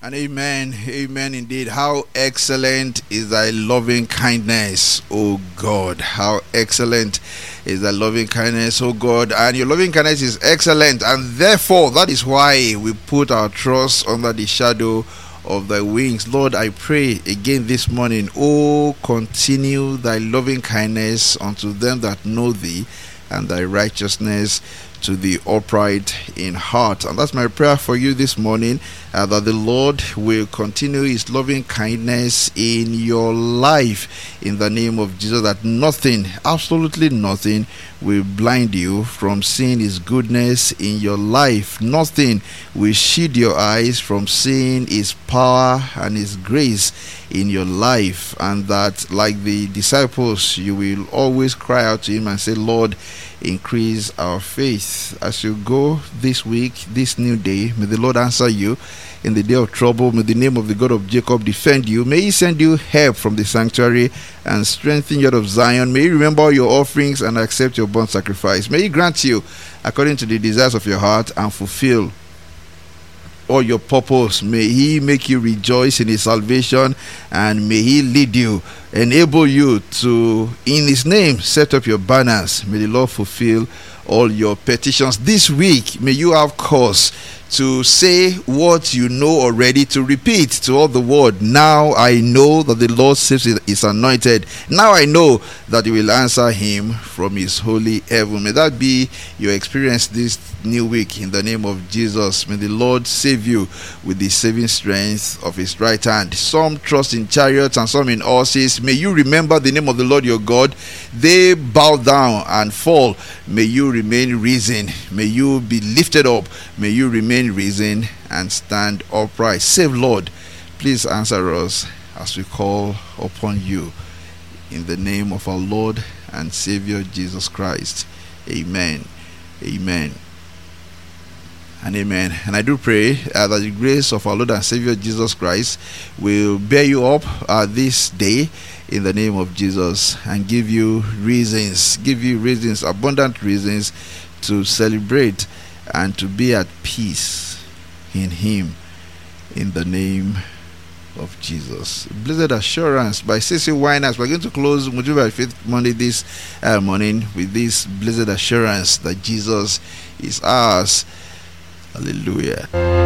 And amen, amen indeed. How excellent is thy loving kindness, O God. How excellent is thy loving kindness, O God. And your loving kindness is excellent, and therefore that is why we put our trust under the shadow of thy wings. Lord, I pray again this morning, oh, continue thy loving kindness unto them that know thee, and thy righteousness to the upright in heart. And that's my prayer for you this morning, that the Lord will continue his loving kindness in your life in the name of Jesus, that nothing, absolutely nothing, will blind you from seeing his goodness in your life. Nothing will shield your eyes from seeing his power and his grace in your life, and that, like the disciples, you will always cry out to him and say, Lord, increase our faith. As you go this week, this new day, may the Lord answer you in the day of trouble. May the name of the God of Jacob defend you. May he send you help from the sanctuary and strengthen you out of Zion. May he remember your offerings and accept your burnt sacrifice. May he grant you according to the desires of your heart and fulfill all your purpose. May he make you rejoice in his salvation, and may he lead you, enable you to, in his name, set up your banners. May the Lord fulfill all your petitions this week. May you have cause to say what you know already, to repeat to all the world, now I know that the Lord saves his anointed. Now I know that you will answer him from his holy heaven. May that be your experience this new week in the name of Jesus. May the Lord save you with the saving strength of his right hand. Some trust in chariots and some in horses. May you remember the name of the Lord your God. They bow down and fall. May you remain risen. May you be lifted up. May you remain risen and stand upright. Save, Lord, please answer us as we call upon you in the name of our Lord and Savior Jesus Christ. Amen. Amen. And amen. And I do pray that the grace of our Lord and Savior Jesus Christ will bear you up this day in the name of Jesus, and give you reasons, abundant reasons to celebrate and to be at peace in him in the name of Jesus. Blessed Assurance by C.C. Winers. We're going to close Motivate by Faith Monday this morning with this blessed assurance that Jesus is ours. Hallelujah.